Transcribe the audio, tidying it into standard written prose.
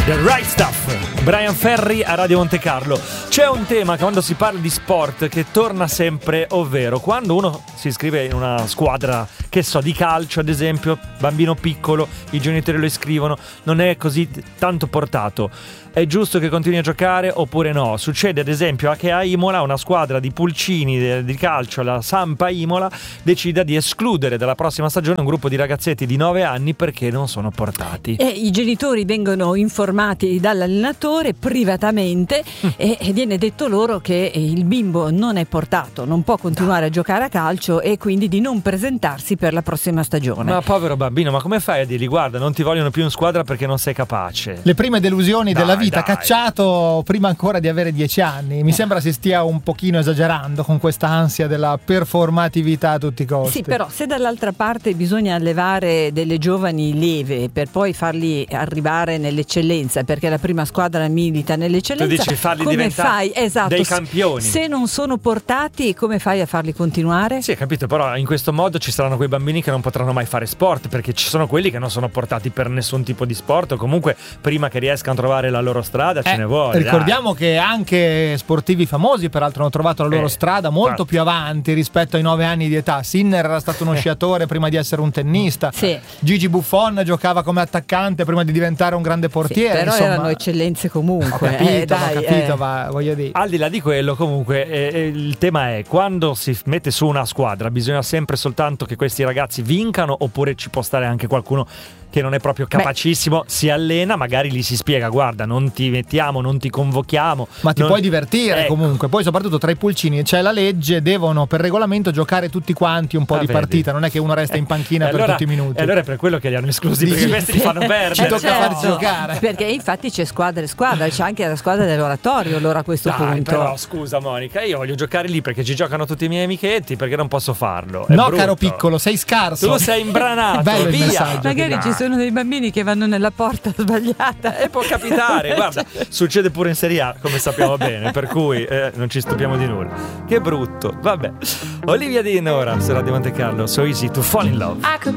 The Right Stuff, Brian Ferry a Radio Monte Carlo. C'è un tema quando si parla di sport che torna sempre, ovvero quando uno si iscrive in una squadra, che so, di calcio ad esempio, bambino piccolo, i genitori lo iscrivono, non è così tanto portato. È giusto che continui a giocare oppure no? Succede ad esempio che a Imola una squadra di pulcini di calcio, la Sampa Imola, decida di escludere dalla prossima stagione un gruppo di ragazzetti di 9 anni perché non sono portati. E i genitori vengono informati dall'allenatore privatamente e viene detto loro che il bimbo non è portato, non può continuare a giocare a calcio e quindi di non presentarsi per la prossima stagione. Ma povero bambino, ma come fai a dirgli guarda, non ti vogliono più in squadra perché non sei capace? Le prime delusioni della vita, cacciato prima ancora di avere 10 anni. Mi sembra si stia un pochino esagerando con questa ansia della performatività a tutti i costi. Sì, però se dall'altra parte bisogna allevare delle giovani leve per poi farli arrivare nell'eccellenza, perché la prima squadra milita nell'eccellenza, tu dici farli come diventare fai? Esatto, dei campioni. Se non sono portati, come fai a farli continuare? Sì, capito, però in questo modo ci saranno quei bambini che non potranno mai fare sport, perché ci sono quelli che non sono portati per nessun tipo di sport, o comunque prima che riescano a trovare la loro strada ce ne vuole. Ricordiamo che anche sportivi famosi peraltro hanno trovato la loro strada molto più avanti rispetto ai 9 anni di età. Sinner era stato uno sciatore prima di essere un tennista. Sì. Gigi Buffon giocava come attaccante prima di diventare un grande portiere. Sì, però insomma, erano eccellenze comunque. Ho capito, ma voglio dire. Al di là di quello, comunque, il tema è quando si mette su una squadra, bisogna sempre soltanto che questi ragazzi vincano, oppure ci può stare anche qualcuno che non è proprio capacissimo, si allena, magari gli si spiega guarda, non ti mettiamo, non ti convochiamo, ma ti puoi divertire comunque. Poi soprattutto tra i pulcini c'è la legge, devono per regolamento giocare tutti quanti un po' di partita, non è che uno resta in panchina per tutti i minuti. E allora è per quello che li hanno esclusi, perché questi li fanno perdere. Ci tocca farci giocare, perché infatti c'è squadra e squadra, c'è anche la squadra dell'oratorio allora a questo punto. Però scusa Monica, io voglio giocare lì perché ci giocano tutti i miei amichetti, perché non posso farlo? No, caro piccolo, sei scarso, tu sei imbranato. Bello il messaggio. Magari ci sono dei bambini che vanno nella porta sbagliata e può capitare. Guarda, succede pure in Serie A, come sappiamo bene, per cui non ci stupiamo di nulla. Che brutto, vabbè. Olivia Dean ora su Radio Monte Carlo, So Easy to Fall in Love.